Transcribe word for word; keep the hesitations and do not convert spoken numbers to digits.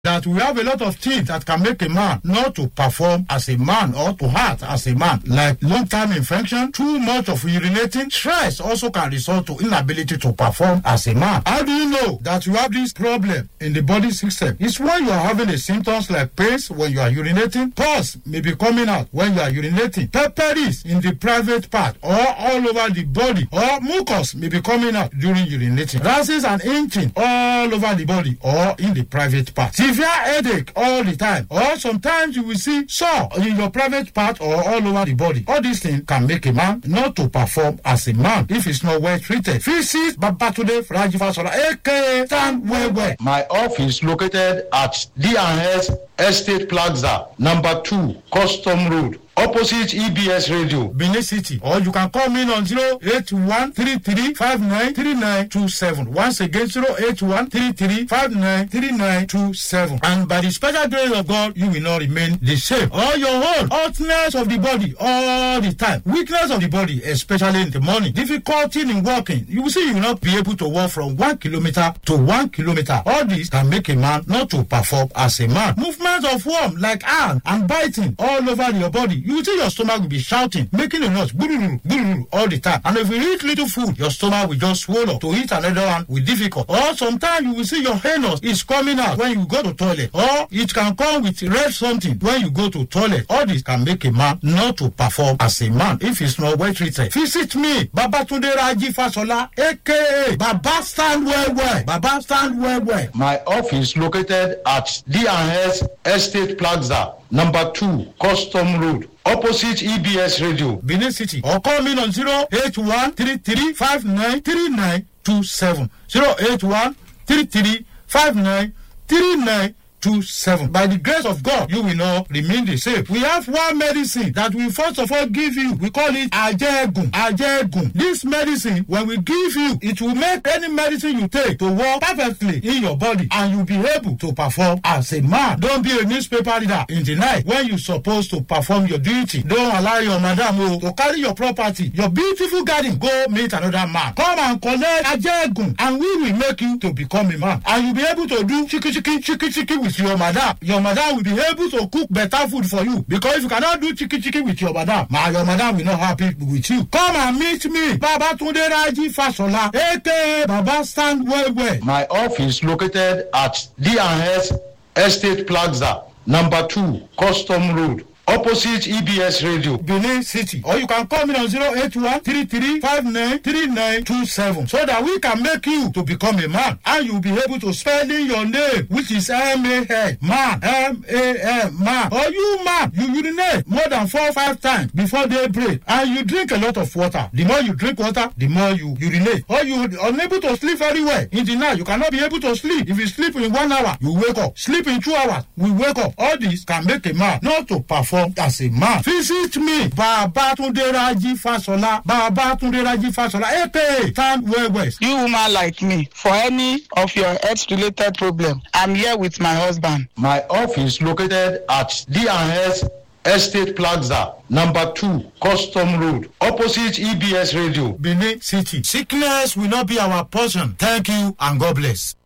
that we have a lot of things that can make a man not to perform as a man or to act as a man, like long-term infection, too much of urinating. Stress also can result to inability to perform as a man. How do you know that you have this problem in the body system? It's when you are having the symptoms like pains when you are urinating, pus may be coming out when you are urinating, pepperies in the private part or all over the body, or mucus may be coming out during urinating, rashes and itching all over the body or in the private part, severe headache all the time, or sometimes you will see sore in your private part or all over the body. All these things can make a man not to perform as a man if it's not well treated. Visit Babatunde Raji Fasola, aka Stand Well Well. My office located at D and S Estate Plaza, number two, Custom Road, opposite E B S Radio, Benin City. Or you can call me on zero eight one three three five nine three nine two seven. Once again, zero eight one three three five nine three nine two seven. And by the special grace of God, you will not remain the same. Or your whole hotness of the body all the time, weakness of the body, especially in the morning, difficulty in walking. You will see you will not be able to walk from one kilometer to one kilometer. All this can make a man not to perform as a man. Movements of worm like arm and biting all over your body. You will see your stomach will be shouting, making a noise, all the time. And if you eat little food, your stomach will just swallow. To eat another one will be difficult. Or sometimes you will see your anus is coming out when you go to toilet. Or it can come with red something when you go to toilet. All this can make a man not to perform as a man if he's not well treated. Visit me, Babatunde Raji Fasola, aka Baba Stand Well Well. Baba Stand Well Well. My office located at D and S Estate Plaza, number two, Custom Road, opposite E B S Radio, Benin City. Or call me on zero eight one three three five nine three nine two seven. zero eight one three three five nine three nine two seven. By the grace of God, you will not remain the same. We have one medicine that we first of all give you. We call it Ajegun. Ajegun. This medicine, when we give you, it will make any medicine you take to work perfectly in your body, and you'll be able to perform as a man. Don't be a newspaper reader in the night when you're supposed to perform your duty. Don't allow your madam oh, to carry your property, your beautiful garden, go meet another man. Come and collect Ajegun, and we will make you to become a man. And you'll be able to do chiki chiki chiki chiki with your madam. Your madam will be able to cook better food for you, because if you cannot do chiki chiki with your madam, my your madam will not happy with you. Come and meet me, Babatunde Raji Fasola, aka Baba Stand Well Well. My office located at D and S Estate Plaza, number two, Custom Road, opposite E B S Radio, Benin City. Or you can call me on zero eight one three three five nine three nine two seven, so that we can make you to become a man, and you'll be able to spell in your name, which is M A N, man, M A N, man. Or you man, you urinate more than four or five times before daybreak, and you drink a lot of water. The more you drink water, the more you urinate. Or you are unable to sleep very well in the night. You cannot be able to sleep. If you sleep in one hour, you wake up. Sleep in two hours, we wake up. All this can make a man not to perform as a man. Visit me, Babatunde Raji Fasola, Babatunde Raji Fasola, aka Stand Well Well. You woman like me, for any of your health-related problem, I'm here with my husband. My office located at D and S Estate Plaza, number two, Custom Road, opposite E B S Radio, Benin City. Sickness will not be our portion. Thank you and God bless.